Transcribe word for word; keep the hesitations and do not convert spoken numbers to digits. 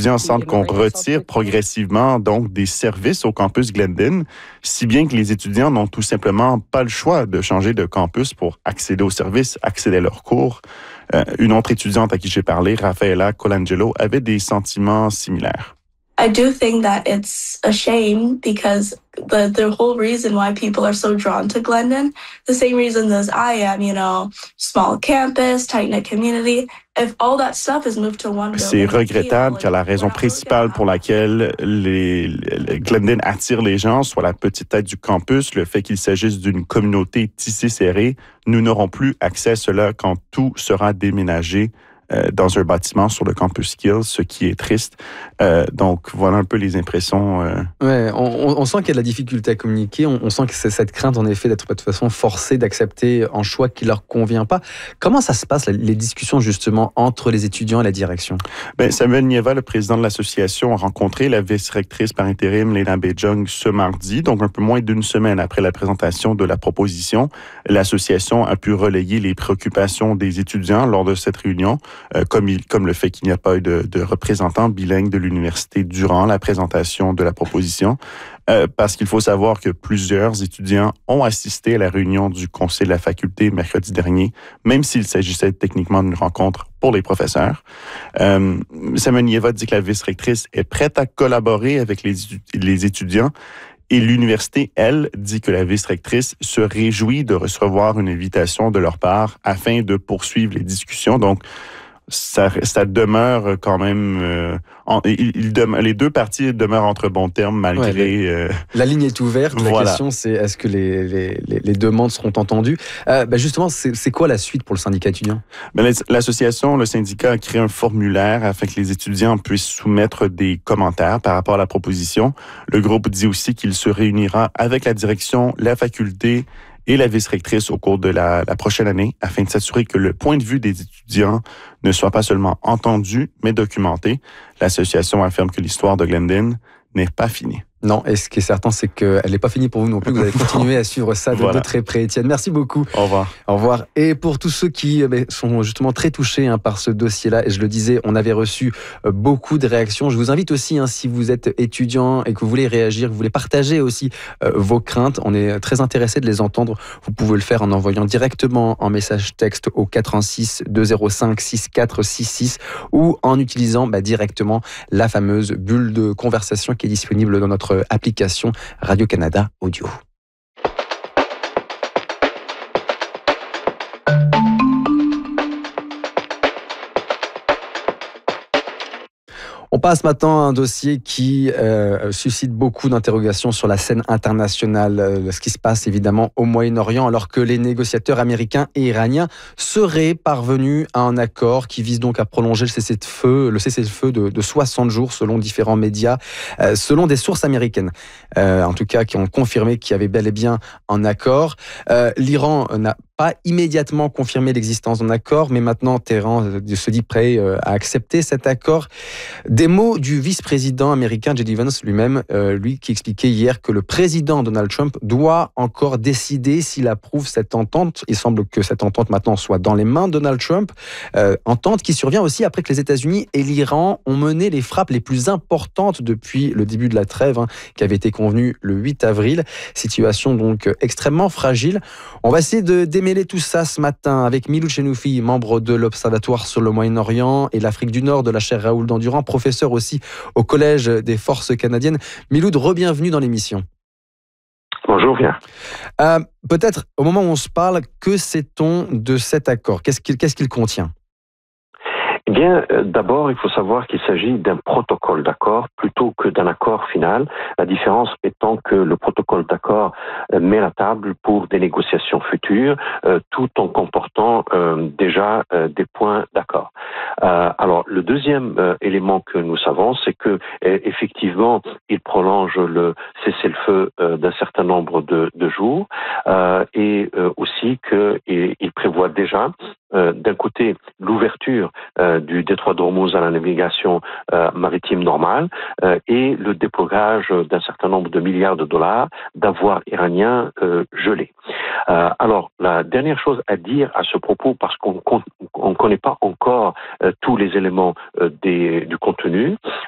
étudiants sentent qu'on retire progressivement donc des services au campus Glendon, si bien que les étudiants n'ont tout simplement pas le choix de changer de campus pour accéder aux services, accéder à leurs cours. Euh, une autre étudiante à qui j'ai parlé, Raffaella Colangelo, avait des sentiments similaires. I do think that it's a shame because the the whole reason why people are so drawn to Glendon, the same reasons as I am, you know, small campus, tight-knit community. If all that stuff is moved to one building, c'est regrettable car la raison principale pour laquelle les, les Glendon attire les gens, soit la petite tête du campus, le fait qu'il s'agisse d'une communauté tissée serrée, nous n'aurons plus accès à cela quand tout sera déménagé dans un bâtiment sur le campus Skills, ce qui est triste. Euh, donc, voilà un peu les impressions. Euh... Ouais, on, on sent qu'il y a de la difficulté à communiquer. On, on sent que c'est cette crainte, en effet, d'être de toute façon forcé d'accepter un choix qui ne leur convient pas. Comment ça se passe, les discussions, justement, entre les étudiants et la direction? Ben, Samuel Nieva, le président de l'association, a rencontré la vice-rectrice par intérim, Lena Bejong, ce mardi, donc un peu moins d'une semaine après la présentation de la proposition. L'association a pu relayer les préoccupations des étudiants lors de cette réunion. Euh, comme, il, comme le fait qu'il n'y a pas eu de, de représentants bilingues de l'université durant la présentation de la proposition, euh, parce qu'il faut savoir que plusieurs étudiants ont assisté à la réunion du conseil de la faculté mercredi dernier, même s'il s'agissait techniquement d'une rencontre pour les professeurs. Euh, Samuel Nieva dit que la vice-rectrice est prête à collaborer avec les, les étudiants. Et l'université, elle, dit que la vice-rectrice se réjouit de recevoir une invitation de leur part afin de poursuivre les discussions. Donc, Ça, ça demeure quand même... Euh, en, il, il demeure, les deux parties demeurent entre bons termes malgré... Ouais, euh, la ligne est ouverte. La voilà. question, c'est est-ce que les, les, les demandes seront entendues? euh, bah Justement, c'est, c'est quoi la suite pour le syndicat étudiant? Ben, l'association, le syndicat a créé un formulaire afin que les étudiants puissent soumettre des commentaires par rapport à la proposition. Le groupe dit aussi qu'il se réunira avec la direction, la faculté et la vice-rectrice au cours de la, la prochaine année afin de s'assurer que le point de vue des étudiants ne soit pas seulement entendu, mais documenté. L'association affirme que l'histoire de Glendon n'est pas finie. Non, et ce qui est certain, c'est qu'elle n'est pas finie pour vous non plus. Vous allez continuer à suivre ça de, voilà. de très près. Étienne, merci beaucoup. Au revoir. Au revoir. Et pour tous ceux qui eh, sont justement très touchés hein, par ce dossier-là, et je le disais, on avait reçu euh, beaucoup de réactions. Je vous invite aussi, hein, si vous êtes étudiant et que vous voulez réagir, vous voulez partager aussi euh, vos craintes, on est très intéressé de les entendre. Vous pouvez le faire en envoyant directement en message texte au quatre un six deux zéro cinq six quatre six six ou en utilisant bah, directement la fameuse bulle de conversation qui est disponible dans notre application Radio-Canada Audio. On passe maintenant à un dossier qui euh, suscite beaucoup d'interrogations sur la scène internationale. Euh, ce qui se passe évidemment au Moyen-Orient, alors que les négociateurs américains et iraniens seraient parvenus à un accord qui vise donc à prolonger le cessez-le-feu, le cessez-le-feu de, de soixante jours selon différents médias, euh, selon des sources américaines, euh, en tout cas qui ont confirmé qu'il y avait bel et bien un accord. Euh, L'Iran n'a pas immédiatement confirmé l'existence d'un accord, mais maintenant Téhéran se dit prêt à accepter cet accord. Des mots du vice-président américain J D Vance lui-même, euh, lui qui expliquait hier que le président Donald Trump doit encore décider s'il approuve cette entente. Il semble que cette entente maintenant soit dans les mains de Donald Trump. Euh, entente qui survient aussi après que les États-Unis et l'Iran ont mené les frappes les plus importantes depuis le début de la trêve, hein, qui avait été convenue le huit avril. Situation donc extrêmement fragile. On va essayer de démêler tout ça ce matin avec Miloud Chenoufi, membre de l'Observatoire sur le Moyen-Orient et l'Afrique du Nord de la chaire Raoul Dandurand, professeur aussi au Collège des Forces canadiennes. Miloud, re-bienvenue dans l'émission. Bonjour, bien. Euh, peut-être, au moment où on se parle, que sait-on de cet accord? Qu'est-ce qu'il, qu'est-ce qu'il contient? Eh bien, euh, d'abord, il faut savoir qu'il s'agit d'un protocole d'accord plutôt que d'un accord final. La différence étant que le protocole d'accord euh, met la table pour des négociations futures, euh, tout en comportant euh, déjà euh, des points d'accord. Euh, alors, le deuxième euh, élément que nous savons, c'est que euh, effectivement, il prolonge le cessez-le-feu euh, d'un certain nombre de, de jours euh, et euh, aussi qu'il il prévoit déjà Euh, d'un côté, l'ouverture euh, du détroit d'Ormuz à la navigation euh, maritime normale euh, et le déploiement d'un certain nombre de milliards de dollars d'avoirs iraniens euh, gelés. Euh, alors, la dernière chose à dire à ce propos, parce qu'on ne connaît pas encore euh, tous les éléments euh, des, du contenu,